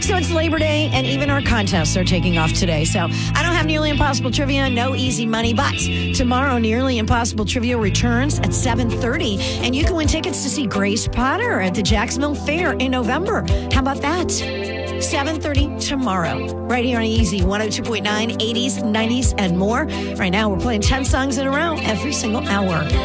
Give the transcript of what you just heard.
So it's Labor Day, and even our contests are taking off today. So I don't have Nearly Impossible Trivia, no easy money, but tomorrow Nearly Impossible Trivia returns at 7:30, and you can win tickets to see Grace Potter at the Jacksonville Fair in November. How about that? 7:30 tomorrow, right here on Easy 102.9, 80s, 90s, and more. Right now, we're playing 10 songs in a row every single hour.